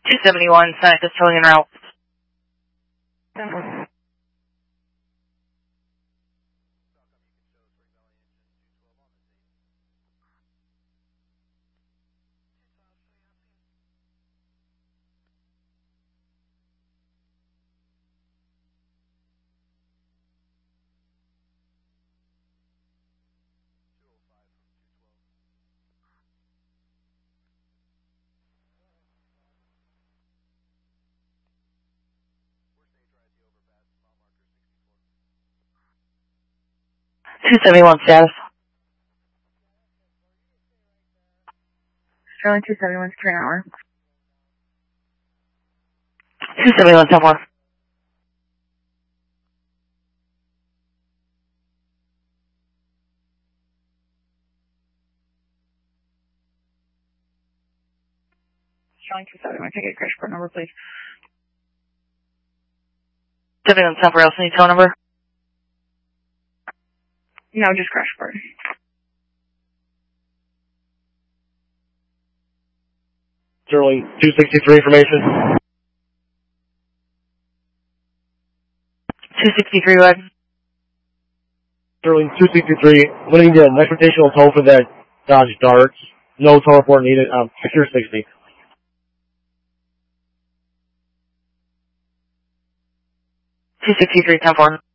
271, Seneca's towing en route. 271 status. Sterling 271, secure an hour. 271, 10-4. Sterling 271, take a crash report number, please. 71, 10-4, else need tow number? No, just crash report. Sterling 263 information. 263, what? Sterling 263, we need an expectational tow for that Dodge Dart. No tow report needed. Secure 60. 263, 10-4.